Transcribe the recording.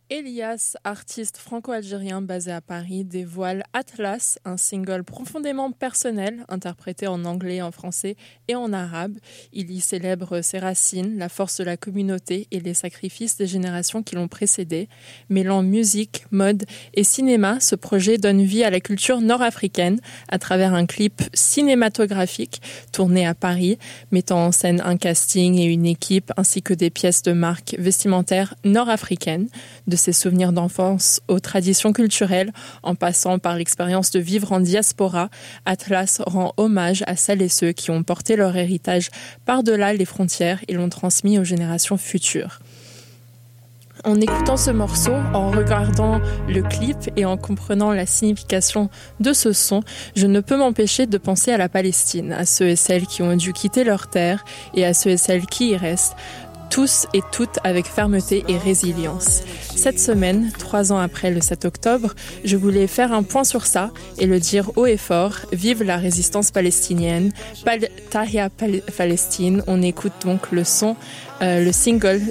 Elias, artiste franco-algérien basé à Paris, dévoile Atlas, un single profondément personnel, interprété en anglais, en français et en arabe. Il y célèbre ses racines, la force de la communauté et les sacrifices des générations qui l'ont précédé. Mêlant musique, mode et cinéma, ce projet donne vie à la culture nord-africaine à travers un clip cinématographique tourné à Paris, mettant en scène un casting et une équipe ainsi que des pièces de marque vestimentaires nord-africaines. De ses souvenirs d'enfance aux traditions culturelles, en passant par l'expérience de vivre en diaspora, Atlas rend hommage à celles et ceux qui ont porté leur héritage par-delà les frontières et l'ont transmis aux générations futures. En écoutant ce morceau, en regardant le clip et en comprenant la signification de ce son, je ne peux m'empêcher de penser à la Palestine, à ceux et celles qui ont dû quitter leur terre et à ceux et celles qui y restent, tous et toutes avec fermeté et résilience. Cette semaine, 3 ans après le 7 octobre, je voulais faire un point sur ça et le dire haut et fort, vive la résistance palestinienne, Tahia Palestine. On écoute donc le son, le single